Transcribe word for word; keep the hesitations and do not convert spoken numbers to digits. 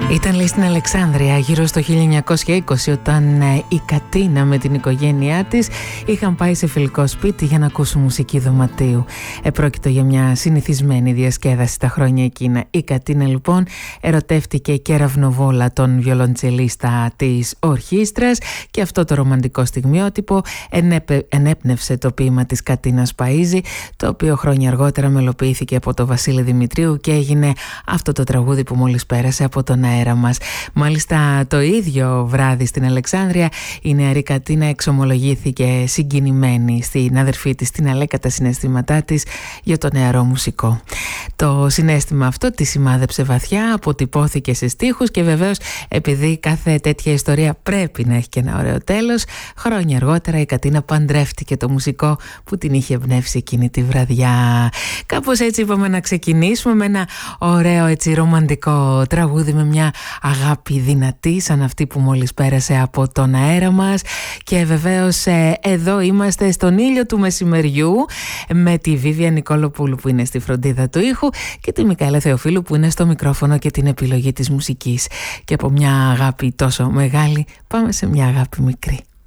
Ήταν, λέει, στην Αλεξάνδρεια γύρω στο χίλια εννιακόσια είκοσι, όταν ε, η Κατίνα με την οικογένειά της είχαν πάει σε φιλικό σπίτι για να ακούσουν μουσική δωματίου. Επρόκειτο για μια συνηθισμένη διασκέδαση τα χρόνια εκείνα. Η Κατίνα, λοιπόν, ερωτεύτηκε κεραυνοβόλα τον βιολοντσελίστα της ορχήστρας και αυτό το ρομαντικό στιγμιότυπο ενέπε, ενέπνευσε το ποίημα της Κατίνας Παΐζη, το οποίο χρόνια αργότερα μελοποιήθηκε από τον Βασίλη Δημητρίου και έγινε αυτό το τραγούδι που μόλις πέρασε από τον αέρα μας. Μάλιστα το ίδιο βράδυ στην Αλεξάνδρεια η νεαρή Κατίνα εξομολογήθηκε συγκινημένη στην αδερφή της, την Αλέκα, τα συναισθήματά της για το νεαρό μουσικό. Το συναίσθημα αυτό τη σημάδεψε βαθιά, αποτυπώθηκε σε στίχους και βεβαίως, επειδή κάθε τέτοια ιστορία πρέπει να έχει και ένα ωραίο τέλος, χρόνια αργότερα η Κατίνα παντρεύτηκε το μουσικό που την είχε εμπνεύσει εκείνη τη βραδιά. Κάπως έτσι είπαμε να ξεκινήσουμε με ένα ωραίο, έτσι, ρομαντικό τραγούδι με μια αγάπη δυνατή σαν αυτή που μόλις πέρασε από τον αέρα μας. Και βεβαίως ε, εδώ είμαστε στον ήλιο του μεσημεριού με τη Βίβια Νικόλοπουλου που είναι στη φροντίδα του ήχου και τη Μικαέλα Θεοφίλου που είναι στο μικρόφωνο και την επιλογή της μουσικής. Και από μια αγάπη τόσο μεγάλη πάμε σε μια αγάπη μικρή.